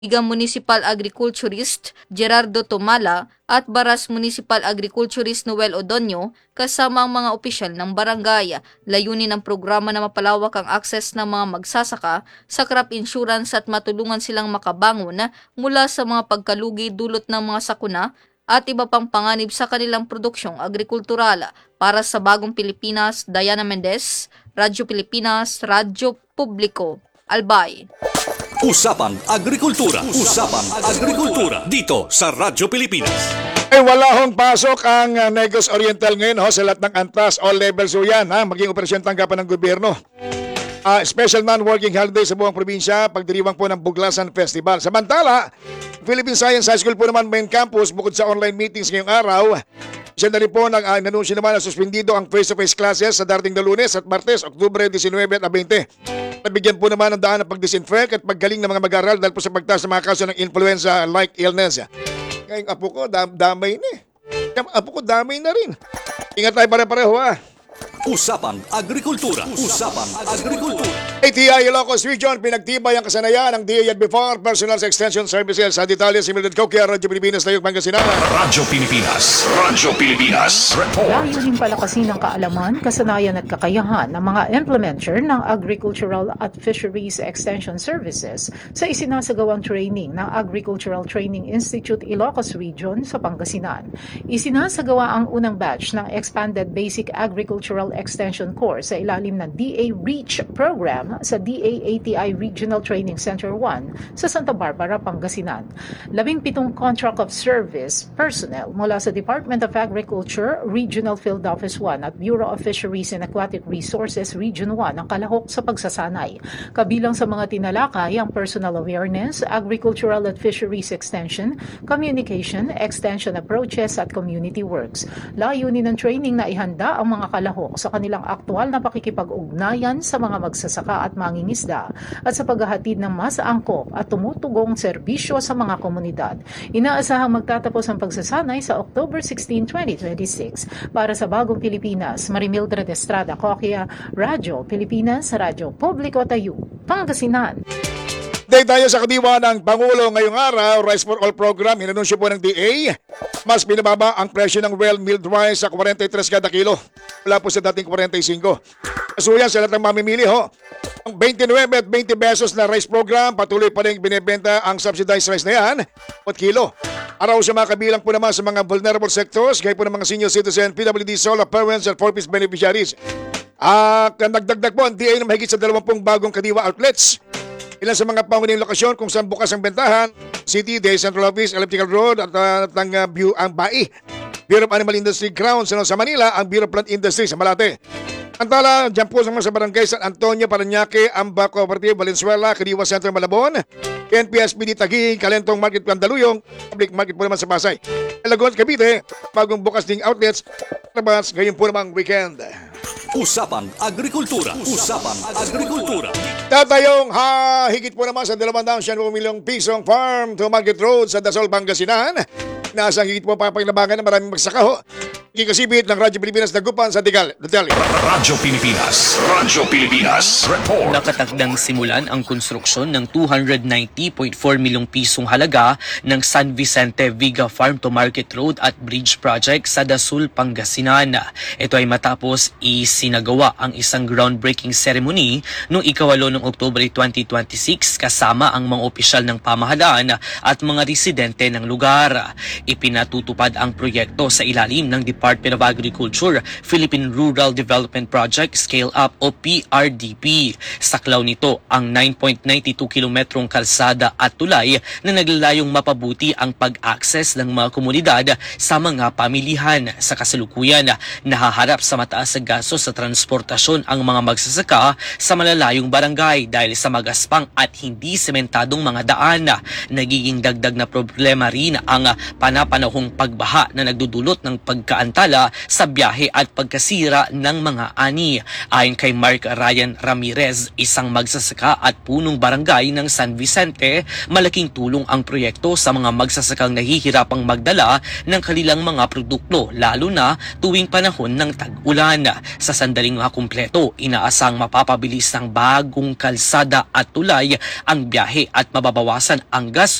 Igang Municipal Agriculturist Gerardo Tomala at Baras Municipal Agriculturist Noel Odonio kasama ang mga opisyal ng barangay. Layunin ng programa na mapalawak ang akses ng mga magsasaka sa crop insurance at matulungan silang makabangon mula sa mga pagkalugi dulot ng mga sakuna at iba pang panganib sa kanilang produksyong agrikultural. Para sa Bagong Pilipinas, Diana Mendez, Radyo Pilipinas, Radyo Publiko, Albay. Usapang Agrikultura. Usapang Agrikultura. Dito sa Radyo Pilipinas. Ay wala hong pasok ang Negros Oriental ngayon sa lahat ng antas, all levels yan maging operasyon tanggapan ng gobyerno. Special non-working holiday sa buong probinsya, pagdiriwang po ng Buglasan Festival. Samantala, Philippine Science High School po naman main campus, bukod sa online meetings ngayong araw, siya na rin po nanunsyo naman na suspendido ang face-to-face classes sa darating na Lunes at Martes, Oktubre 19 at 20. Nabigyan po naman ng daan ng pag-disinfect at paggaling ng mga mag-aaral dahil po sa pagtaas ng mga kaso ng influenza-like illness. Ngayong apo ko, damay na Apo ko, damay na rin. Ingat tayo pare-pareho Usapang Agrikultura. Usapang Agrikultura. ATI Ilocos Region, pinagtibay ang kasanayan ng DA before Personal Extension Services sa detalye si Mildred Coquia, Radyo Pilipinas, Tayog, Pangasinan. Radyo Pilipinas. Radyo Pilipinas. Report. Layunin palakasin ang kaalaman, kasanayan at kakayahan ng mga implementer ng Agricultural at Fisheries Extension Services sa isinasagawang training ng Agricultural Training Institute Ilocos Region sa Pangasinan. Isinasagawa ang unang batch ng Expanded Basic Agricultural Extension Course sa ilalim ng DA REACH program sa DA-ATI Regional Training Center 1 sa Santa Barbara, Pangasinan. 17 contract of service personnel mula sa Department of Agriculture, Regional Field Office 1 at Bureau of Fisheries and Aquatic Resources Region 1 ang kalahok sa pagsasanay. Kabilang sa mga tinalakay ang personal awareness, agricultural at fisheries extension, communication, extension approaches at community works. Layunin ng training na ihanda ang mga kalahok sa kanilang aktual na pakikipag-ugnayan sa mga magsasaka at mangingisda at sa paghahatid ng mas angkop at tumutugong serbisyo sa mga komunidad. Inaasahang magtatapos ang pagsasanay sa October 16, 2026. Para sa Bagong Pilipinas, Marimildred Estrada Coquia, Radyo Pilipinas, Radyo Publiko Tayo, Pangasinan. Update tayo sa kadiwa ng Pangulo ngayong araw, Rice for All program, inanunsyo po ng DA. Mas binababa ang presyo ng well-milled rice sa 43 kada kilo. Wala po sa dating 45. Kasuyan sa lahat ng mamimili Ang 29 at 20 pesos na rice program, patuloy pa rin binibenta ang subsidized rice na yan, 4 kilo. Araw sa mga kabilang po naman sa mga vulnerable sectors, gaya po ng mga senior citizen, PWD, solo parents at 4-piece beneficiaries. Nagdagdag po ang DA ng mahigit sa 20 bagong kadiwa outlets. Ilan sa mga pangunahing lokasyon kung saan bukas ang bentahan, City, Day Central Office, Elliptical Road at ang BAI. Bureau of Animal Industry Grounds sa Manila, ang Bureau of Plant Industry sa Malate. Antala, dyan po sa barangay San Antonio, Parañaque, Amba Cooperative, Valenzuela, Kadiwa Center, Malabon, NPSPD Taguig, Calentong Market, Pandaluyong, Public Market po naman sa Pasay. Lagon, Cavite, bagong bukas ding outlets, labas ngayon po namang weekend. Usapang Agrikultura. Usapang Agrikultura. Tatayong higit po naman sa 200 milyong pisong farm to market road sa Dasol, Pangasinan. Nasa higit po papaglabangan ng maraming magsaka Kikasibit ng Radyo Pilipinas Dagupan sa Detalye. Radyo Pilipinas. Radyo Pilipinas. Report. Nakatakdang simulan ang konstruksyon ng 290.4 milyong pisong halaga ng San Vicente Viga Farm to Market Road at Bridge Project sa Dasol, Pangasinan. Ito ay matapos isinagawa ang isang groundbreaking ceremony noong 8 ng Oktubre 2026 kasama ang mga opisyal ng pamahalaan at mga residente ng lugar. Ipinatutupad ang proyekto sa ilalim ng Department of Agriculture, Philippine Rural Development Project Scale Up o PRDP. Saklaw nito ang 9.92 kilometrong kalsada at tulay na naglalayong mapabuti ang pag-access ng mga komunidad sa mga pamilihan. Sa kasalukuyan, nahaharap sa mataas na gastos sa transportasyon ang mga magsasaka sa malalayong barangay dahil sa magaspang at hindi sementadong mga daan. Nagiging dagdag na problema rin ang panapanahong pagbaha na nagdudulot ng pagkaan pansamantala sa biyahe at pagkasira ng mga ani. Ayon kay Mark Ryan Ramirez, isang magsasaka at punong barangay ng San Vicente, malaking tulong ang proyekto sa mga magsasakang nahihirapang magdala ng kanilang mga produkto, lalo na tuwing panahon ng tag-ulan. Sa sandaling makumpleto, inaasang mapapabilis ng bagong kalsada at tulay ang biyahe at mababawasan ang gas